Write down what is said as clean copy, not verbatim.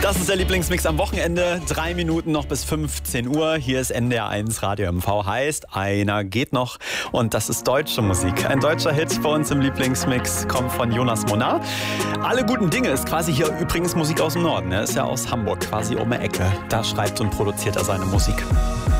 Das ist der Lieblingsmix am Wochenende. 3 Minuten noch bis 15 Uhr. Hier ist NDR1 Radio MV. Heißt, einer geht noch. Und das ist deutsche Musik. Ein deutscher Hit bei uns im Lieblingsmix kommt von Jonas Monar. Alle guten Dinge ist quasi hier übrigens Musik aus dem Norden. Er ist ja aus Hamburg, quasi um die Ecke. Da schreibt und produziert er seine Musik.